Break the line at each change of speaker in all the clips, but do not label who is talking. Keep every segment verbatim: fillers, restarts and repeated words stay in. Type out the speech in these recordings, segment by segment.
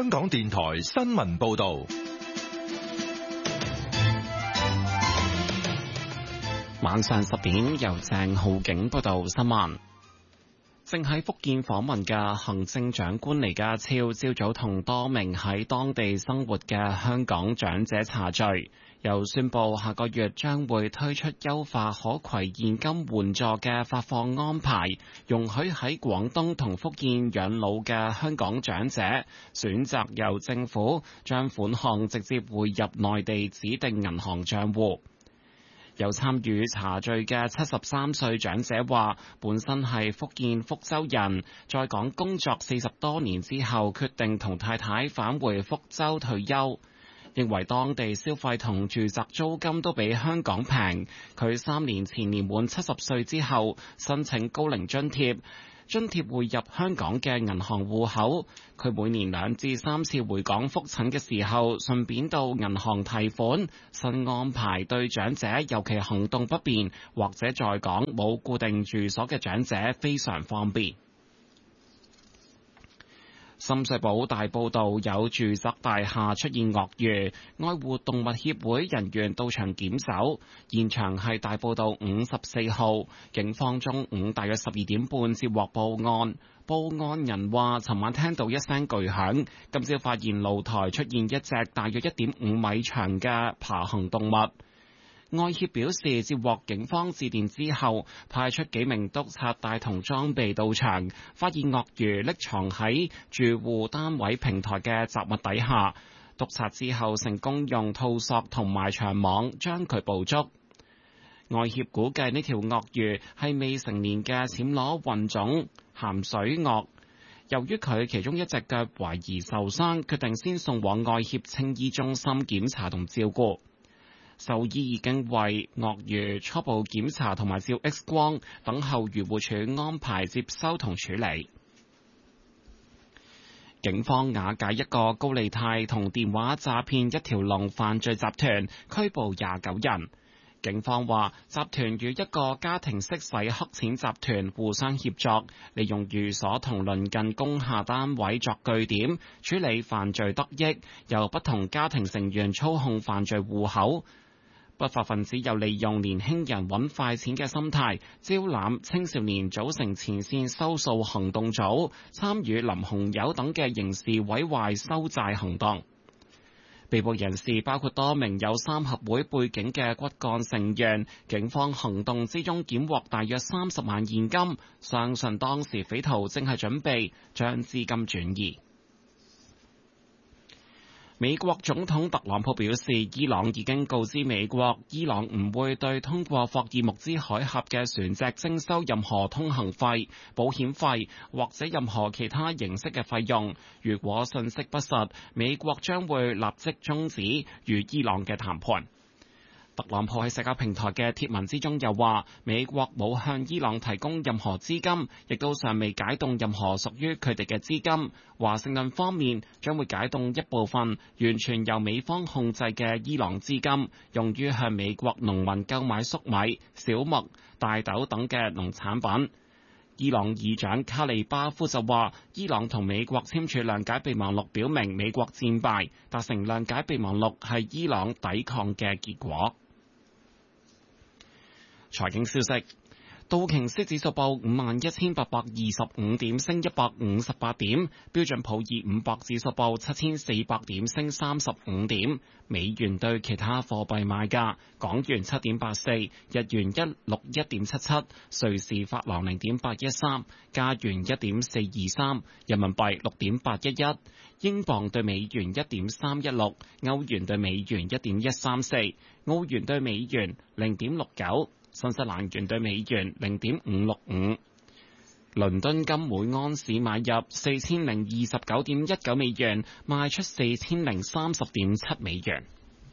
香港電台新聞報道。
晚上十點，由鄭浩景報道新聞。正喺福建訪問嘅行政長官李家超，朝早同多名喺當地生活嘅香港長者茶聚，又宣布下個月將會推出優化可攜現金援助嘅發放安排，容許喺廣東同福建養老嘅香港長者選擇由政府將款項直接匯入內地指定銀行賬戶。有參與茶聚嘅七十三歲長者話，本身係福建福州人，在港工作四十多年之後，決定同太太返回福州退休，認為當地消費同住宅租金都比香港平。佢三年前年滿七十歲之後，申請高齡津貼。津貼匯入香港嘅銀行戶口，佢每年兩至三次回港覆診嘅時候，順便到銀行提款。新安排對長者，尤其行動不便或者在港冇固定住所嘅長者非常方便。深水埗大埔道有住宅大廈出現鱷魚，愛護動物協會人員到場檢搜，現場係大埔道五十四號。警方中午大約十二點半接獲報案，報案人話尋晚聽到一聲巨響，今朝發現露台出現一隻大約一點五米長嘅爬行動物。愛協表示，接獲警方致電之後，派出幾名督察帶同裝備到場，發現鱷魚匿藏喺住戶單位平台嘅雜物底下。督察之後成功用套索同埋長網將佢捕捉。愛協估計呢條鱷魚係未成年嘅暹羅混種鹹水鱷，由於佢其中一隻腳懷疑受傷，決定先送往愛協青衣中心檢查同照顧。獸醫已經為鱷魚初步檢查同埋照 X 光，等候漁護署安排接收同處理。警方瓦解一個高利貸同電話詐騙一條龍犯罪集團，拘捕廿九人。警方話，集團與一個家庭式洗黑錢集團互相協作，利用寓所同鄰近工廈單位作據點，處理犯罪得益，由不同家庭成員操控犯罪戶口。不法分子又利用年輕人揾快錢嘅心態，招攬青少年組成前線收數行動組，參與林紅友等嘅刑事毀壞收債行動。被捕人士包括多名有三合會背景嘅骨幹成員，警方行動之中檢獲大約三十萬現金，相信當時匪徒正係準備將資金轉移。美國總統特朗普表示，伊朗已經告知美國，伊朗唔會對通過霍爾木茲海峽嘅船隻徵收任何通行費、保險費或者任何其他形式嘅費用。如果信息不實，美國將會立即終止與伊朗嘅談判。特朗普喺社交平台嘅貼文之中又話，美國冇向伊朗提供任何資金，亦都尚未解凍任何屬於佢哋嘅資金。華盛頓方面將會解凍一部分完全由美方控制嘅伊朗資金，用於向美國農民購買粟米、小麥、大豆等嘅農產品。伊朗議長卡利巴夫就話，伊朗同美國簽署諒解備忘錄，表明美國戰敗，達成諒解備忘錄係伊朗抵抗嘅結果。財經消息，道瓊斯指數報五萬一千八百二十五點，升一百五十八點；標準普爾五百指數報七千四百點，升三十五點。美元對其他貨幣賣價：港元七點八四，日元一六一點七七，瑞士法郎零點八一三，加元一點四二三，人民幣六點八一一，英鎊對美元一點三一六，歐元對美元一點一三四，澳元對美元零點六九。新西蘭元對美元零點五六五，倫敦金每盎司買入四千零二十九點一九美元，賣出四千零三十點七美元。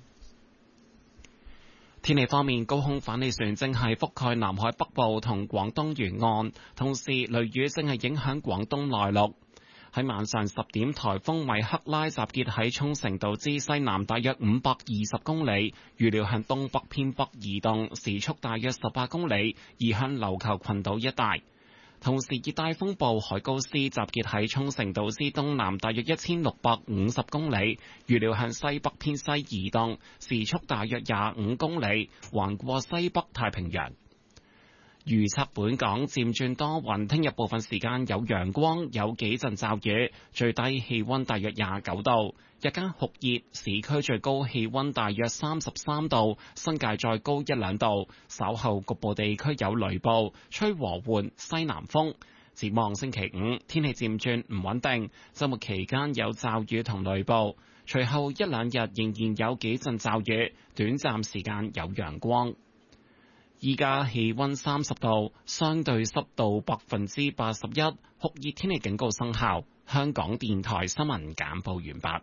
天氣方面，高空反氣旋正係覆蓋南海北部同廣東沿岸，同時雷雨正係影響廣東內陸。喺晚上十點，颱風米克拉集結喺沖繩島之西南大約五百二十公里，預料向東北偏北移動，時速大約十八公里，移向琉球群島一帶。 同時，熱帶風暴海高斯集結喺沖繩島之東南大約一千六百五十公里，預料向西北偏西移動，時速大約廿五公里，橫過西北太平洋。預測本港漸轉多雲，聽日部分時間有陽光，有幾陣驟雨，最低氣溫大約廿九度，日間酷熱，市區最高氣溫大約三十三度，新界再高一兩度，稍後局部地區有雷暴，吹和緩西南風。展望星期五，天氣漸轉唔穩定，週末期間有驟雨同雷暴，隨後一兩日仍然有幾陣驟雨，短暫時間有陽光。依家氣溫三十度，相對濕度百分之八十一，酷熱天氣警告生效。香港電台新聞簡報完畢。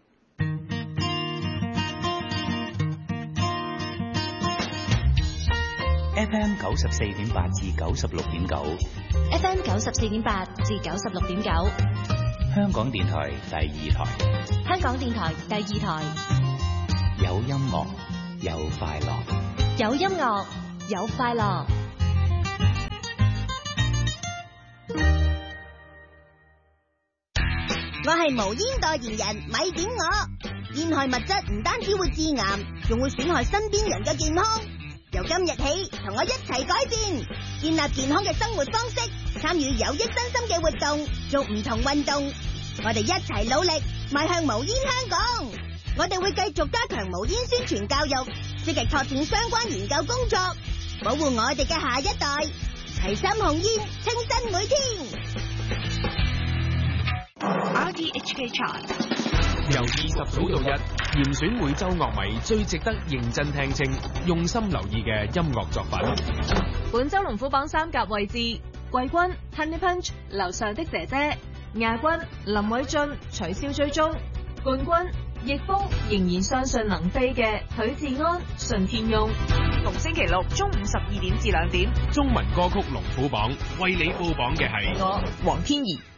F M 九十四點八至九十六點九
，F M 九十四點八至九十六點九，
香港電台第二台，
香港電台第二台，
有音樂，有快樂，
有音樂。有快樂，
我係無煙代言人，咪點我。煙害物質唔單止會致癌，仲會損害身邊人嘅健康。由今日起，同我一齊改變，建立健康嘅生活方式，參與有益身心嘅活動，做唔同運動。我哋一齊努力，邁向無煙香港。我哋會繼續加強無煙宣傳教育，積極拓展相關研究工作，保護我哋嘅下一代，齊心控煙，清新每天。
R T H K Chart
由二十九到一，嚴選每週樂迷最值得認真聽清、用心留意嘅音樂作品。
本週龍虎榜三甲位置，季軍 Honey Punch 樓上的姐姐，亞軍林偉俊取消追蹤，冠軍逆風仍然相信能飛嘅許志安順天翁。逢星期六中午十二點至兩點，
中文歌曲龍虎榜為你報榜嘅係
我黃天怡。